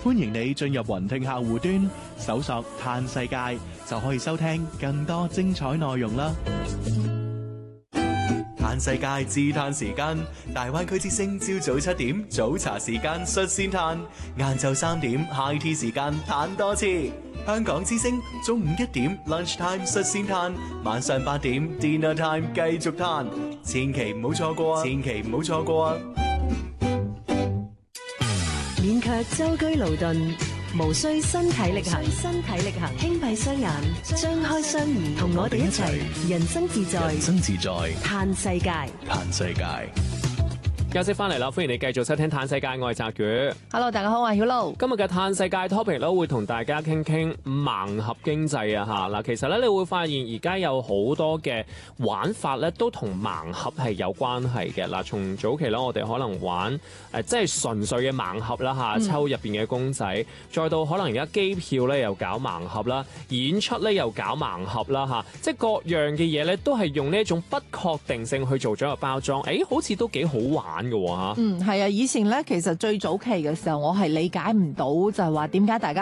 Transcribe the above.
歡迎你進入雲聽客戶端，搜索嘆世界，就可以收聽更多精彩內容啦。嘆世界自嘆時間，大灣區之聲朝早7點早茶時間率先嘆，晏晝3點 high tea 時間嘆多次。香港之聲中午1點 lunch time 率先嘆，晚上8點 dinner time 繼續嘆，千祈唔好錯過啊！千祈唔好錯過啊！ 免卻舟車勞頓，無需身體力行，輕閉雙眼，張開雙耳，同我哋一齊人生自在，嘆世界， 嘆世界。 休息翻嚟啦，歡迎你繼續收聽嘆世界，我係澤宇。 Hello， 大家好，我係曉露。 今日嘅嘆世界 topic 咧，會同大家傾傾盲盒經濟啊吓。嗱，其實咧你會發現而家有好多嘅玩法咧，都同盲盒係有關係嘅。嗱，從早期咧，我哋可能玩即係純粹嘅盲盒啦吓，抽入邊嘅公仔，再到可能而家機票咧又搞盲盒啦，演出咧又搞盲盒啦吓，即係各樣嘅嘢咧，都係用呢一種不確定性去做咗個包裝。好似都幾好玩。 係啊，以前咧其實最早期嘅時候，我係理解唔到就係話點解大家